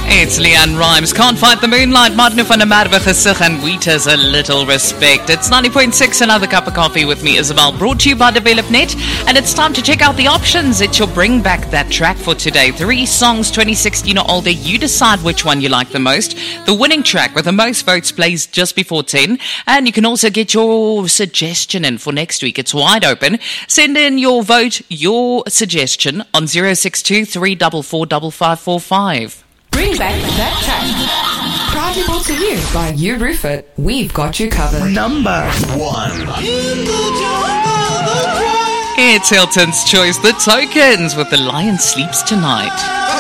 It's Leanne Rhymes. Can't fight the moonlight. Martin van der Merwe gesig and Wheater's A Little Respect. It's 90.6, another cup of coffee with me, Isabel. Brought to you by DevelopNet. And it's time to check out the options. It's your Bring Back That track for today. 3 songs, 2016 or older. You decide which one you like the most. The winning track with the most votes plays just before 10. And you can also get your suggestion in for next week. It's wide open. Send in your vote, your suggestion on 062 344 5545. Bring back that track. Proudly brought to you by You Roof It. We've got you covered. Number 1. It's Hilton's choice, The Tokens, with The Lion Sleeps Tonight.